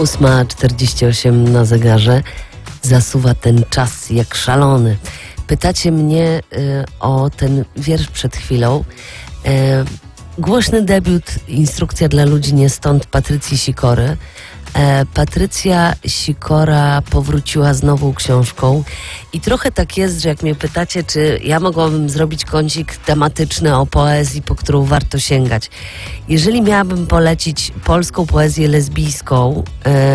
8:48 na zegarze. Zasuwa ten czas jak szalony. Pytacie mnie o ten wiersz przed chwilą. Głośny debiut, instrukcja dla ludzi nie stąd, Patrycji Sikory. Patrycja Sikora powróciła z nową książką i trochę tak jest, że jak mnie pytacie, czy ja mogłabym zrobić kącik tematyczny o poezji, po którą warto sięgać. Jeżeli miałabym polecić polską poezję lesbijską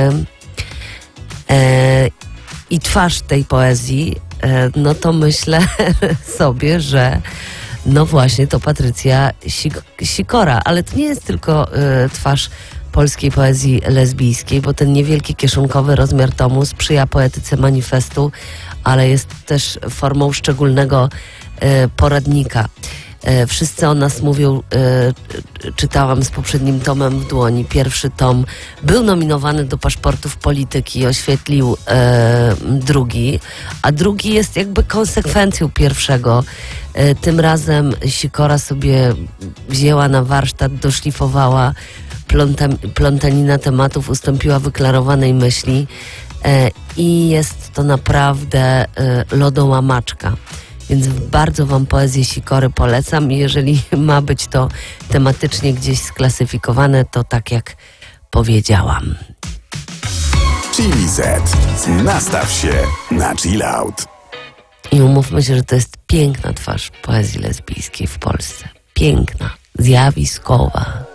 i twarz tej poezji, no to myślę sobie, że no właśnie to Patrycja Sikora, ale to nie jest tylko twarz polskiej poezji lesbijskiej, bo ten niewielki kieszonkowy rozmiar tomu sprzyja poetyce manifestu, ale jest też formą szczególnego poradnika. Wszyscy o nas mówią, czytałam z poprzednim tomem w dłoni. Pierwszy tom był nominowany do paszportów polityki i oświetlił drugi, a drugi jest jakby konsekwencją pierwszego. Tym razem Sikora sobie wzięła na warsztat, doszlifowała plątanina tematów, ustąpiła wyklarowanej myśli i jest to naprawdę lodołamaczka. Więc bardzo wam poezję Sikory polecam i jeżeli ma być to tematycznie gdzieś sklasyfikowane, to tak jak powiedziałam. Chili Z. Nastaw się na chill out. I umówmy się, że to jest piękna twarz poezji lesbijskiej w Polsce. Piękna, zjawiskowa.